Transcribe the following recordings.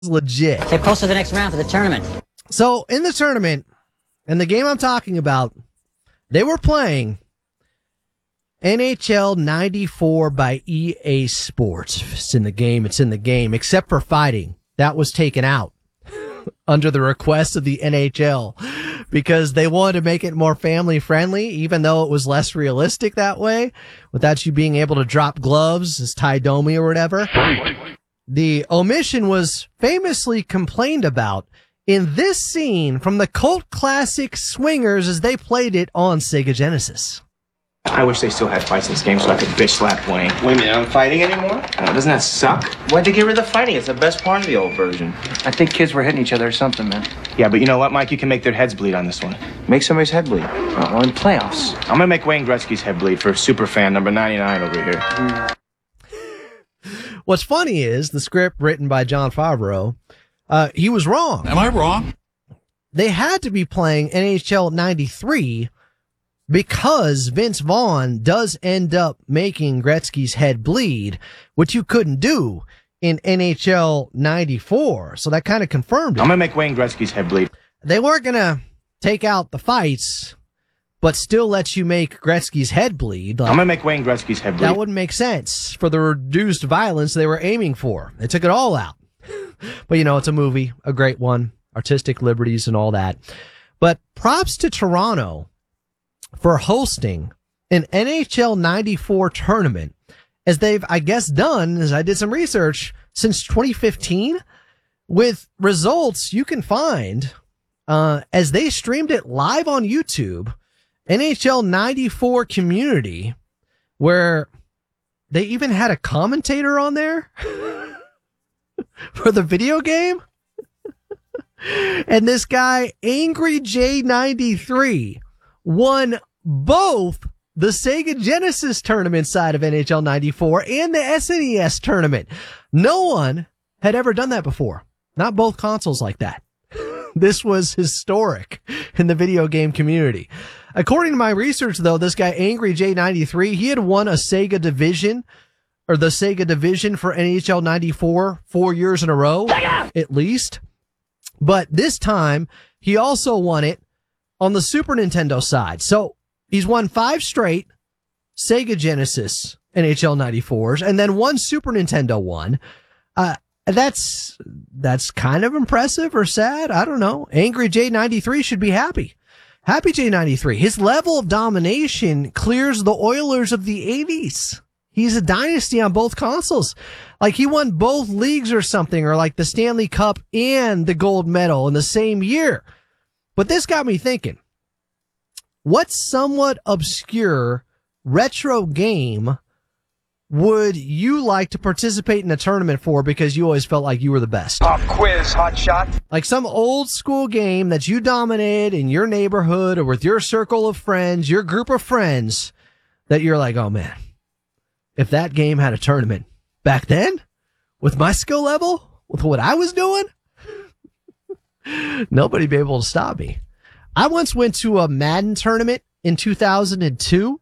legit. They posted the next round for the tournament. So in the tournament, and the game I'm talking about, they were playing NHL 94 by EA Sports. If it's in the game, it's in the game, except for fighting. That was taken out under the request of the NHL because they wanted to make it more family friendly, even though it was less realistic that way, without you being able to drop gloves as Ty Domi or whatever. The omission was famously complained about in this scene from the cult classic Swingers as they played it on Sega Genesis. I wish they still had fights in this game so I could bitch slap Wayne. Wait a minute, I'm fighting anymore? Doesn't that suck? Why'd they get rid of the fighting? It's the best part of the old version. I think kids were hitting each other or something, man. Yeah, but you know what, Mike? You can make their heads bleed on this one. Make somebody's head bleed. Well, in playoffs. I'm gonna make Wayne Gretzky's head bleed for super fan number 99 over here. What's funny is the script written by Jon Favreau, he was wrong. Am I wrong? They had to be playing NHL 93 because Vince Vaughn does end up making Gretzky's head bleed, which you couldn't do in NHL 94. So that kind of confirmed it. I'm going to make Wayne Gretzky's head bleed. They weren't going to take out the fights, but still let you make Gretzky's head bleed. I'm going to make Wayne Gretzky's head bleed. That wouldn't make sense for the reduced violence they were aiming for. They took it all out. But, you know, it's a movie, a great one, artistic liberties and all that. But props to Toronto for hosting an NHL 94 tournament, as they've, I guess, done, as I did some research, since 2015, with results you can find as they streamed it live on YouTube, NHL 94 community, where they even had a commentator on there for the video game. And this guy, Angry J93, won both the Sega Genesis tournament side of NHL 94 and the SNES tournament. No one had ever done that before. Not both consoles like that. This was historic in the video game community. According to my research, though, this guy, Angry J93, he had won a Sega Division, or the Sega Division for NHL 94 4 years in a row, at least. But this time, he also won it on the Super Nintendo side. So he's won 5 straight Sega Genesis NHL 94s and then 1 Super Nintendo one. That's kind of impressive or sad. I don't know. Angry J93 should be happy. Happy J93. His level of domination clears the Oilers of the 80s. He's a dynasty on both consoles. Like he won both leagues or something, or like the Stanley Cup and the gold medal in the same year. But this got me thinking, what somewhat obscure retro game would you like to participate in a tournament for because you always felt like you were the best? Pop quiz, hot shot. Like some old school game that you dominated in your neighborhood or with your circle of friends, your group of friends, that you're like, oh man, if that game had a tournament back then with my skill level, with what I was doing, nobody'd be able to stop me. I once went to a Madden tournament in 2002.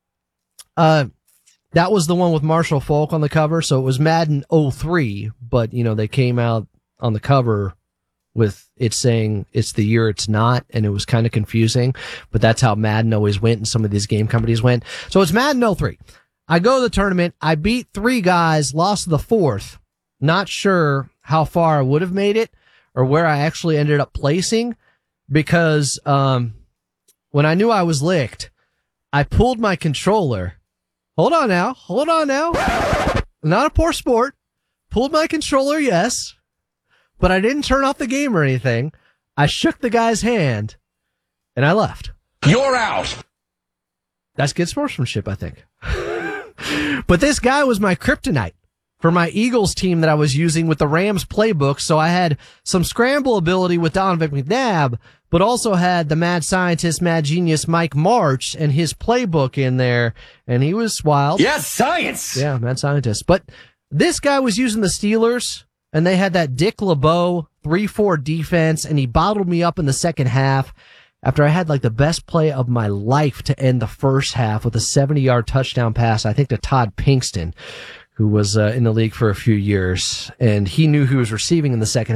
That was the one with Marshall Faulk on the cover. So it was Madden 03, but you know, they came out on the cover with it saying it's the year it's not. And it was kind of confusing, but that's how Madden always went. And some of these game companies went. So it's Madden 03. I go to the tournament. I beat 3 guys, lost the 4th. Not sure how far I would have made it or where I actually ended up placing because, when I knew I was licked, I pulled my controller. Hold on now. Not a poor sport. Pulled my controller, yes. But I didn't turn off the game or anything. I shook the guy's hand and I left. You're out. That's good sportsmanship, I think. But this guy was my kryptonite for my Eagles team that I was using with the Rams playbook. So I had some scramble ability with Donovan McNabb, but also had the mad scientist, mad genius Mike March and his playbook in there. And he was wild. Yes, science. Yeah, mad scientist. But this guy was using the Steelers and they had that Dick LeBeau 3-4 defense and he bottled me up in the second half after I had like the best play of my life to end the first half with a 70-yard touchdown pass, I think to Todd Pinkston, who was in the league for a few years, and he knew he was receiving in the second